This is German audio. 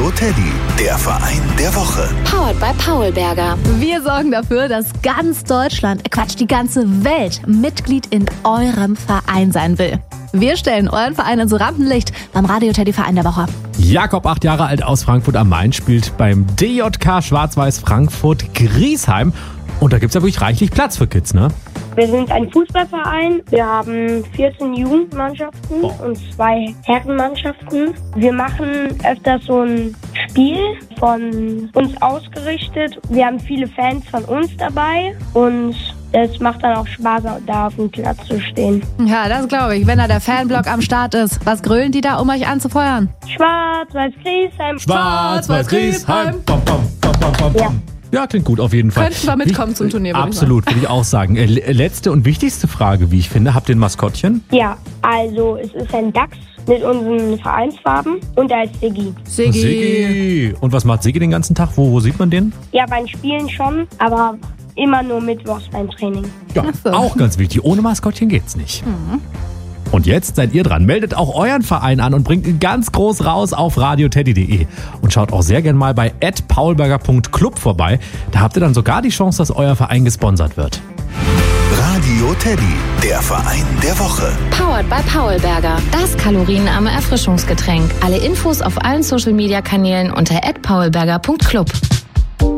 Teddy, der Verein der Woche. Powered by Paulberger. Wir sorgen dafür, dass ganz Deutschland, die ganze Welt Mitglied in eurem Verein sein will. Wir stellen euren Verein ins Rampenlicht beim Radio Teddy Verein der Woche. Jakob, 8 Jahre alt, aus Frankfurt am Main, spielt beim DJK Schwarz-Weiß Frankfurt Griesheim. Und da gibt's ja wirklich reichlich Platz für Kids, ne? Wir sind ein Fußballverein. Wir haben 14 Jugendmannschaften und 2 Herrenmannschaften. Wir machen öfters so ein Spiel von uns ausgerichtet. Wir haben viele Fans von uns dabei und es macht dann auch Spaß, da auf dem Platz zu stehen. Ja, das glaube ich, wenn da der Fanblock am Start ist. Was grölen die da, um euch anzufeuern? Schwarz-Weiß Griesheim. Schwarz-Weiß Griesheim. Bam, bam, bam, bam, bam. Ja. Ja, klingt gut auf jeden Fall. Könnten wir mitkommen zum Turnier, würde ich sagen. Absolut, würde ich auch sagen. Letzte und wichtigste Frage, wie ich finde. Habt ihr ein Maskottchen? Ja, also es ist ein Dachs mit unseren Vereinsfarben und er ist Siggi. Siggi. Und was macht Siggi den ganzen Tag? Wo sieht man den? Ja, beim Spielen schon, aber immer nur mittwochs beim Training. Ja, so. Auch ganz wichtig. Ohne Maskottchen geht's nicht. Und jetzt seid ihr dran. Meldet auch euren Verein an und bringt ihn ganz groß raus auf radioteddy.de. Und schaut auch sehr gern mal bei @paulberger.club vorbei. Da habt ihr dann sogar die Chance, dass euer Verein gesponsert wird. Radio Teddy, der Verein der Woche. Powered by Paulberger. Das kalorienarme Erfrischungsgetränk. Alle Infos auf allen Social-Media-Kanälen unter @paulberger.club.